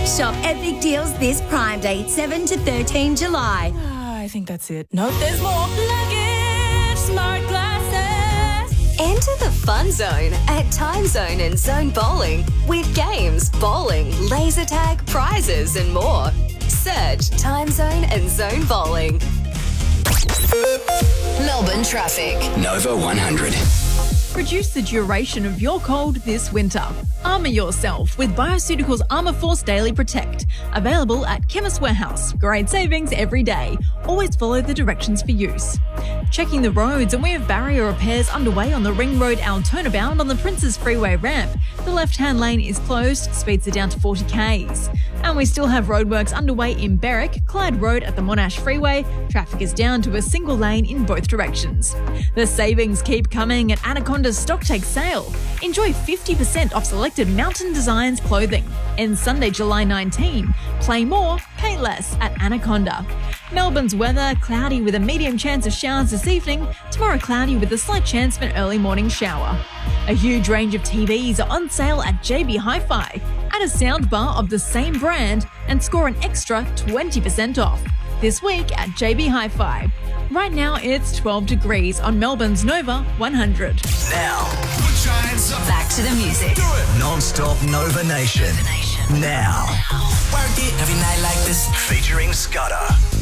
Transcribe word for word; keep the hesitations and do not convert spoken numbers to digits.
Shop epic deals this Prime Day, seventh to thirteenth July. I think that's it. Nope, there's more. Luggage Smart Glasses. Enter the fun zone at Time Zone and Zone Bowling with games, bowling, laser tag, prizes and more. Search Time Zone and Zone Bowling. Melbourne traffic. Nova one hundred. Reduce the duration of your cold this winter. Armour yourself with Bioceuticals Armour Force Daily Protect. Available at Chemist Warehouse. Great savings every day. Always follow the directions for use. Checking the roads, and we have barrier repairs underway on the Ring Road Altona bound on the Princes Freeway ramp. The left-hand lane is closed, speeds are down to forty kays. And we still have roadworks underway in Berwick, Clyde Road at the Monash Freeway. Traffic is down to a single lane in both directions. The savings keep coming at Anaconda's Stocktake sale. Enjoy fifty percent off selected Mountain Designs clothing. Ends Sunday, July nineteenth. Play more, pay less at Anaconda. Melbourne's weather, cloudy with a medium chance of showers this evening. Tomorrow cloudy with a slight chance of an early morning shower. A huge range of T Vs are on sale at J B Hi-Fi. Add a soundbar of the same brand and score an extra twenty percent off. This week at J B Hi-Fi. Right now it's twelve degrees on Melbourne's Nova one hundred. Now, put your hands up. Back to the music. Do it. Non-stop Nova Nation. Now. Work it every night like this. Featuring Scudder.